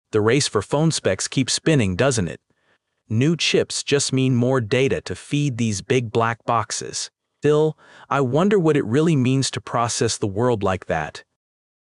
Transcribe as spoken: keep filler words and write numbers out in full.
The race for phone specs keeps spinning, doesn't it? New chips just mean more data to feed these big black boxes. Still, I wonder what it really means to process the world like that.